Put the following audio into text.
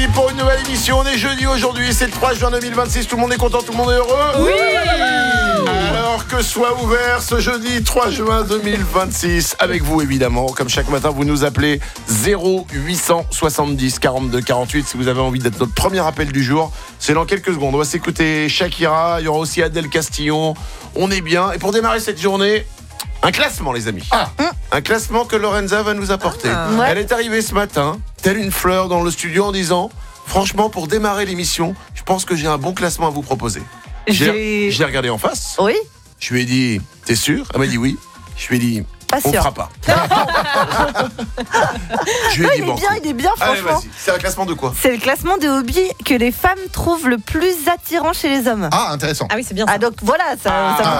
Pour une nouvelle émission, on est jeudi aujourd'hui, c'est le 3 juin 2026, tout le monde est content, tout le monde est heureux. Oui. Alors que soit ouvert ce jeudi 3 juin 2026, avec vous évidemment, comme chaque matin vous nous appelez 0870 42 48 si vous avez envie d'être notre premier appel du jour. C'est dans quelques secondes, on va s'écouter Shakira, il y aura aussi Adèle Castillon, on est bien. Et pour démarrer cette journée, un classement les amis. Un classement que Lorenza va nous apporter. Ouais. Elle est arrivée ce matin, telle une fleur dans le studio en disant: franchement, pour démarrer l'émission, je pense que j'ai un bon classement à vous proposer. Je l'ai regardé en face. Oui. Je lui ai dit: t'es sûr? Elle m'a dit oui. Je lui ai dit: Pas on sûr. fera pas. Je lui ai dit: Il est bien, Allez, franchement. vas-y. C'est un classement de quoi? C'est le classement des hobbies que les femmes trouvent le plus attirant chez les hommes. Ah, intéressant. Ah oui, c'est bien ça. Ah donc voilà, ça